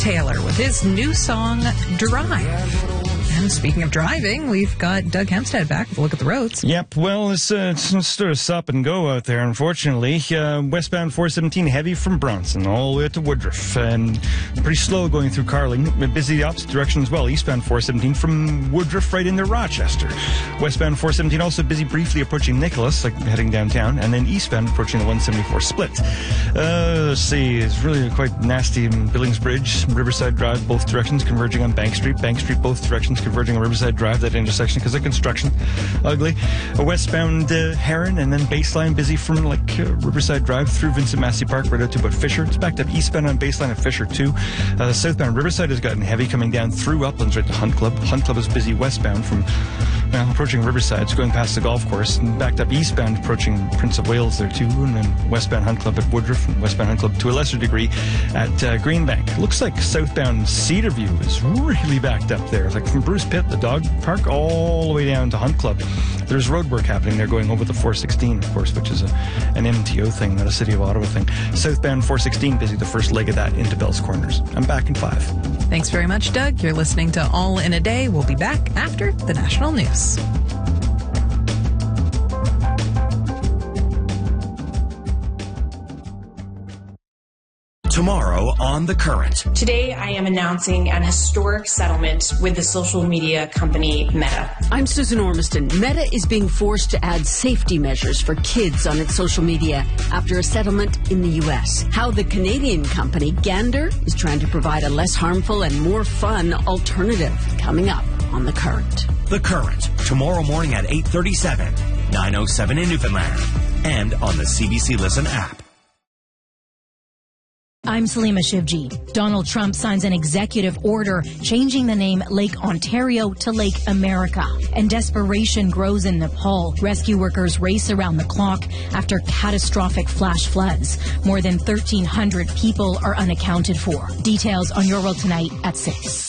Taylor with his new song, Drive. And speaking of driving, we've got Doug Hempstead back with a look at the roads. Yep, well, it's sort of stop and go out there, unfortunately. Westbound 417 heavy from Bronson all the way to Woodruff, and pretty slow going through Carling. Busy the opposite direction as well. Eastbound 417 from Woodruff right into Rochester. Westbound 417 also busy briefly approaching Nicholas, like heading downtown, and then eastbound approaching the 174 split. Let's see, it's really quite nasty in Billings Bridge, Riverside Drive, both directions converging on Bank Street, both directions converging on Riverside Drive, that intersection because of construction. Ugly. A westbound Heron, and then Baseline busy from Riverside Drive through Vincent Massey Park right out to about Fisher. It's backed up eastbound on Baseline at Fisher too. Southbound Riverside has gotten heavy coming down through Uplands right to Hunt Club. Hunt Club is busy westbound from approaching Riverside, it's going past the golf course, and backed up eastbound approaching Prince of Wales there too, and then westbound Hunt Club at Woodruff, and westbound Hunt Club to a lesser degree at Greenbank. Looks like southbound Cedarview is really backed up there. It's like from Bruce Pitt, the dog park, all the way down to Hunt Club. There's road work happening there going over the 416, of course, which is an MTO thing, not a City of Ottawa thing. Southbound 416 busy the first leg of that into Bell's Corners. I'm back in 5. Thanks very much, Doug. You're listening to All in a Day. We'll be back after the national news. Tomorrow on The Current. Today, I am announcing an historic settlement with the social media company Meta. I'm Susan Ormiston. Meta is being forced to add safety measures for kids on its social media after a settlement in the U.S. How the Canadian company Gander is trying to provide a less harmful and more fun alternative. Coming up on The Current. The Current, tomorrow morning at 8:37, 9:07 in Newfoundland, and on the CBC Listen app. I'm Salima Shivji. Donald Trump signs an executive order changing the name Lake Ontario to Lake America. And desperation grows in Nepal. Rescue workers race around the clock after catastrophic flash floods. More than 1,300 people are unaccounted for. Details on Your World Tonight at 6.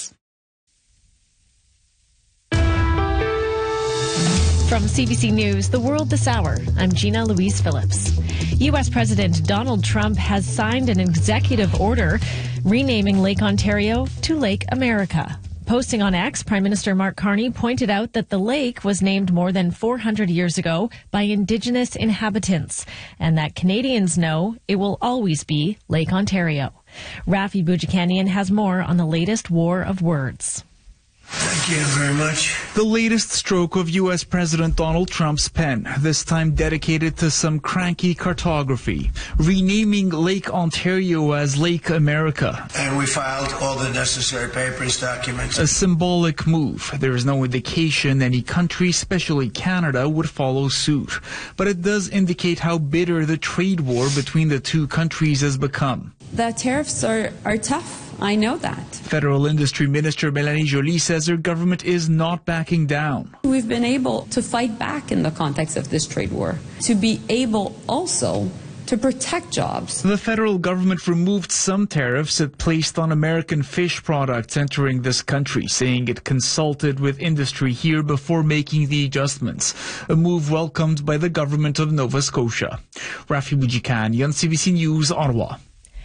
From CBC News, The World This Hour, I'm Gina Louise Phillips. U.S. President Donald Trump has signed an executive order renaming Lake Ontario to Lake America. Posting on X, Prime Minister Mark Carney pointed out that the lake was named more than 400 years ago by Indigenous inhabitants, and that Canadians know it will always be Lake Ontario. Rafi Boudjikanian has more on the latest war of words. Thank you very much. The latest stroke of U.S. President Donald Trump's pen, this time dedicated to some cranky cartography, renaming Lake Ontario as Lake America. And we filed all the necessary papers, documents. A symbolic move. There is no indication any country, especially Canada, would follow suit. But it does indicate how bitter the trade war between the two countries has become. The tariffs are tough. I know that. Federal Industry Minister Mélanie Joly says her government is not backing down. We've been able to fight back in the context of this trade war, to be able also to protect jobs. The federal government removed some tariffs it placed on American fish products entering this country, saying it consulted with industry here before making the adjustments, a move welcomed by the government of Nova Scotia. Rafi Boudjikanian, CBC News, Ottawa.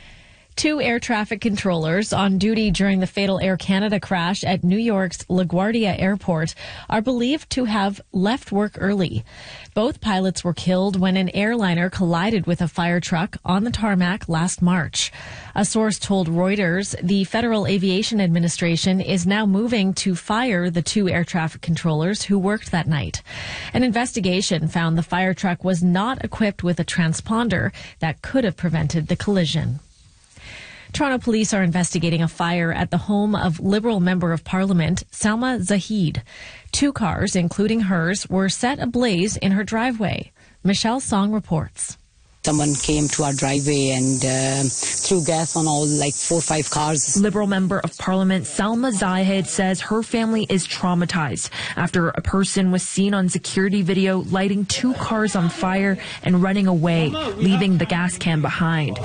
2 air traffic controllers on duty during the fatal Air Canada crash at New York's LaGuardia Airport are believed to have left work early. Both pilots were killed when an airliner collided with a fire truck on the tarmac last March. A source told Reuters the Federal Aviation Administration is now moving to fire the 2 air traffic controllers who worked that night. An investigation found the fire truck was not equipped with a transponder that could have prevented the collision. Toronto police are investigating a fire at the home of Liberal Member of Parliament Salma Zahid. 2 cars, including hers, were set ablaze in her driveway. Michelle Song reports. Someone came to our driveway and threw gas on all 4 or 5 cars. Liberal Member of Parliament Salma Zahid says her family is traumatized after a person was seen on security video lighting 2 cars on fire and running away, leaving the gas can behind.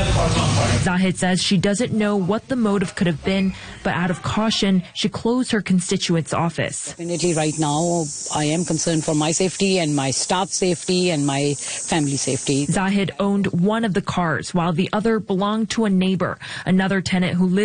Zahid says she doesn't know what the motive could have been, but out of caution, she closed her constituent's office. Definitely right now, I am concerned for my safety and my staff's safety and my family safety. Zahid owned one of the cars while the other belonged to a neighbor, another tenant who lived